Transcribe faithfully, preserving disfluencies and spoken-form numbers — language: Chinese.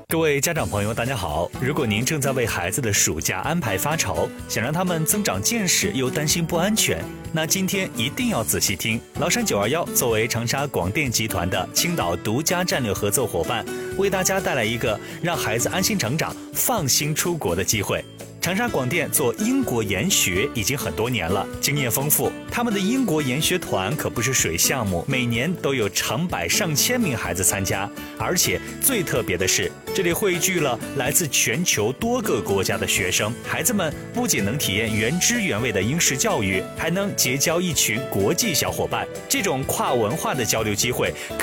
各位家长朋友，大家好！如果您正在为孩子的暑假安排发愁，想让他们增长见识又担心不安全，那今天一定要仔细听。崂山九二幺作为长沙广电集团的青岛独家战略合作伙伴，为大家带来一个让孩子安心成长、放心出国的机会。长沙广电做英国研学已经很多年了，经验丰富。他们的英国研学团可不是水项目，每年都有成百上千名孩子参加。而且最特别的是，这里汇聚了来自全球多个国家的学生，孩子们不仅能体验原汁原味的英式教育，还能结交一群国际小伙伴。这种跨文化的交流机会